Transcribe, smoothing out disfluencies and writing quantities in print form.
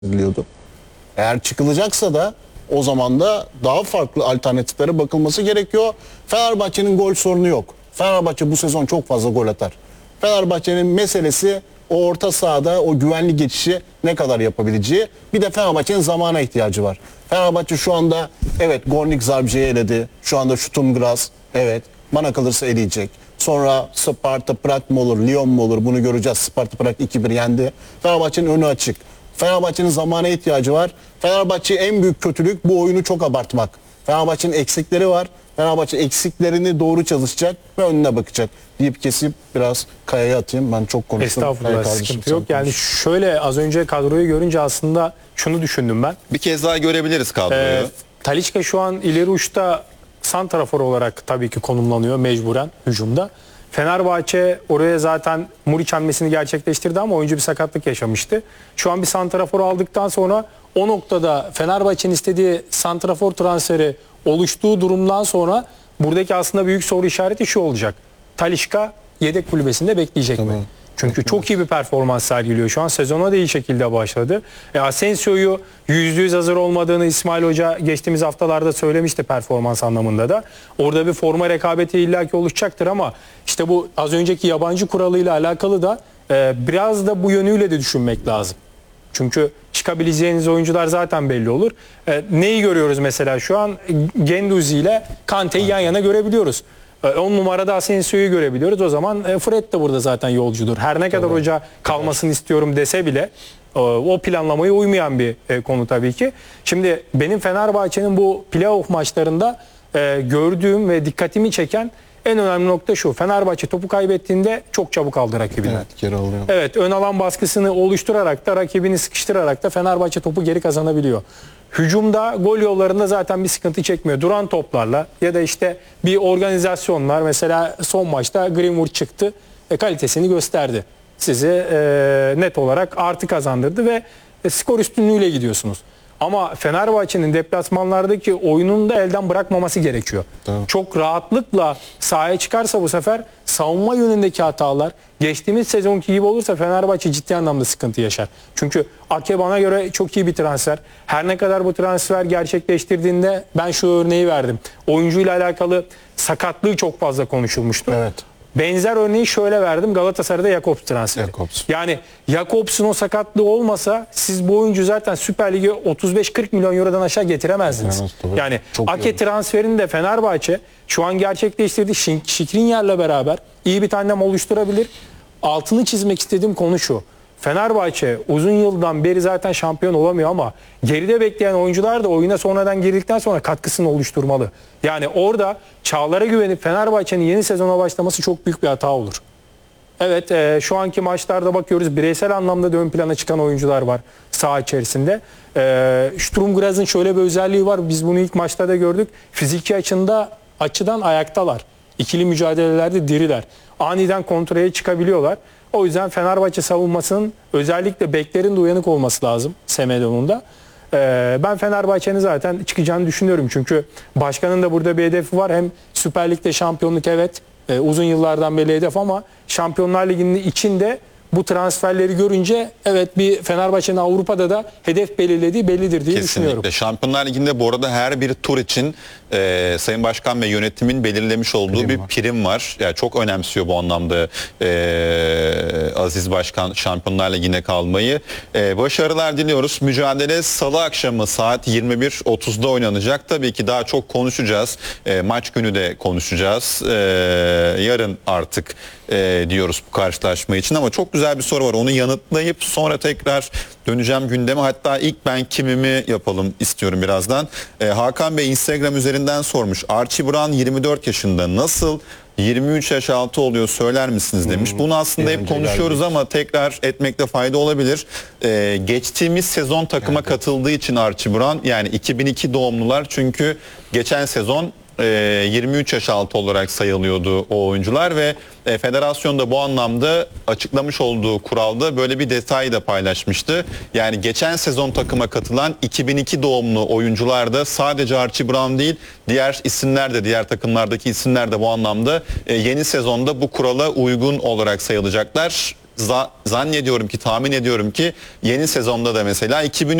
biliyordu. Eğer çıkılacaksa da o zaman da daha farklı alternatiflere bakılması gerekiyor. Fenerbahçe'nin gol sorunu yok. Fenerbahçe bu sezon çok fazla gol atar. Fenerbahçe'nin meselesi o orta sahada o güvenli geçişi ne kadar yapabileceği. Bir de Fenerbahçe'nin zamana ihtiyacı var. Fenerbahçe şu anda evet Gornik Zabrze'yi eledi. Şu anda Sturm Graz evet bana kalırsa eleyecek. Sonra Sparta Prag mı olur, Lyon mu olur bunu göreceğiz. Sparta Prag 2-1 yendi. Fenerbahçe'nin önü açık. Fenerbahçe'nin zamana ihtiyacı var. Fenerbahçe en büyük kötülük bu oyunu çok abartmak. Fenerbahçe'nin eksikleri var. Fenerbahçe eksiklerini doğru çalışacak ve önüne bakacak deyip kesip biraz kayaya atayım. Ben çok konuştum. Estağfurullah, sıkıntı yok. Yani şöyle az önce kadroyu görünce aslında şunu düşündüm ben. Bir kez daha görebiliriz kadroyu. Talisca şu an ileri uçta santrafor olarak tabii ki konumlanıyor mecburen hücumda. Fenerbahçe oraya zaten Muriç hamlesini gerçekleştirdi ama oyuncu bir sakatlık yaşamıştı. Şu an bir santrafor aldıktan sonra o noktada Fenerbahçe'nin istediği santrafor transferi oluştuğu durumdan sonra buradaki aslında büyük soru işareti şu olacak. Talisca yedek kulübesinde bekleyecek mi? Çünkü çok iyi bir performans sergiliyor. Şu an sezona da iyi şekilde başladı. Asensio'yu %100 hazır olmadığını İsmail Hoca geçtiğimiz haftalarda söylemişti performans anlamında da. Orada bir forma rekabeti illaki oluşacaktır ama işte bu az önceki yabancı kuralıyla alakalı da biraz da bu yönüyle de düşünmek lazım. Çünkü çıkabileceğiniz oyuncular zaten belli olur. Neyi görüyoruz mesela şu an? Guendouzi ile Kante'yi yan yana görebiliyoruz. 10 numarada Asensio'yu görebiliyoruz. O zaman Fred de burada zaten yolcudur. Her ne kadar hoca kalmasını istiyorum dese bile o planlamaya uymayan bir konu tabii ki. Şimdi benim Fenerbahçe'nin bu playoff maçlarında gördüğüm ve dikkatimi çeken en önemli nokta şu. Fenerbahçe topu kaybettiğinde çok çabuk aldı rakibini. Evet, geri alıyor. Evet, ön alan baskısını oluşturarak da rakibini sıkıştırarak da Fenerbahçe topu geri kazanabiliyor. Hücumda gol yollarında zaten bir sıkıntı çekmiyor. Duran toplarla ya da işte bir organizasyonlar mesela son maçta Greenwood çıktı kalitesini gösterdi. Sizi net olarak artı kazandırdı ve skor üstünlüğüyle gidiyorsunuz. Ama Fenerbahçe'nin deplasmanlardaki oyununu da elden bırakmaması gerekiyor. Tamam. Çok rahatlıkla sahaya çıkarsa bu sefer savunma yönündeki hatalar geçtiğimiz sezonki gibi olursa Fenerbahçe ciddi anlamda sıkıntı yaşar. Çünkü Ake bana göre çok iyi bir transfer. Her ne kadar bu transfer gerçekleştirdiğinde ben şu örneği verdim. Oyuncuyla alakalı sakatlığı çok fazla konuşulmuştu. Evet. Benzer örneği şöyle verdim. Galatasaray'da Jakobs transferi. Jakobs. Yani Jakobs'un o sakatlığı olmasa siz bu oyuncu zaten Süper Lig'e 35-40 milyon eurodan aşağı getiremezdiniz. Evet, yani çok Ake iyi. transferini de Fenerbahçe şu an gerçekleştirdiği Skriniar'la beraber iyi bir tandem oluşturabilir. Altını çizmek istediğim konu şu. Fenerbahçe uzun yıldan beri zaten şampiyon olamıyor ama geride bekleyen oyuncular da oyuna sonradan girdikten sonra katkısını oluşturmalı. Yani orada Çağlar'a güvenip Fenerbahçe'nin yeni sezona başlaması çok büyük bir hata olur. Evet, şu anki maçlarda bakıyoruz bireysel anlamda da ön plana çıkan oyuncular var saha içerisinde. Sturm Graz'ın şöyle bir özelliği var. Biz bunu ilk maçta da gördük. Fiziki açıdan ayaktalar. İkili mücadelelerde diriler. Aniden kontraya çıkabiliyorlar. O yüzden Fenerbahçe savunmasının özellikle beklerin de uyanık olması lazım Semedo'nun da. Ben Fenerbahçe'nin zaten çıkacağını düşünüyorum. Çünkü başkanın da burada bir hedefi var. Hem Süper Lig'de şampiyonluk evet uzun yıllardan beri hedef ama Şampiyonlar Ligi'nin içinde bu transferleri görünce evet bir Fenerbahçe'nin Avrupa'da da hedef belirlediği bellidir diye düşünüyorum. Kesinlikle. Şampiyonlar Ligi'nde bu arada her bir tur için Sayın Başkan ve yönetimin belirlemiş olduğu bir prim var. Yani çok önemsiyor bu anlamda Aziz Başkan Şampiyonlar Ligi'ne kalmayı. Başarılar diliyoruz. Mücadele Salı akşamı saat 21.30'da oynanacak. Tabii ki daha çok konuşacağız. Maç günü de konuşacağız. Yarın artık diyoruz bu karşılaşma için ama çok güzel bir soru var. Onu yanıtlayıp sonra tekrar döneceğim gündeme. Hatta ilk ben kimimi yapalım istiyorum birazdan. Hakan Bey Instagram üzerinden sormuş. Archie Brown 24 yaşında nasıl 23 yaş altı oluyor söyler misiniz demiş. Bunu aslında hep konuşuyoruz ama tekrar etmekte fayda olabilir. Geçtiğimiz sezon takıma katıldığı için Archie Brown yani 2002 doğumlular çünkü geçen sezon 23 yaş altı olarak sayılıyordu o oyuncular ve federasyon da bu anlamda açıklamış olduğu kuralda böyle bir detayı da paylaşmıştı. Yani geçen sezon takıma katılan 2002 doğumlu oyuncular da sadece Archie Brown değil diğer isimler de diğer takımlardaki isimler de bu anlamda yeni sezonda bu kurala uygun olarak sayılacaklar. zannediyorum ki, tahmin ediyorum ki yeni sezonda da mesela 2000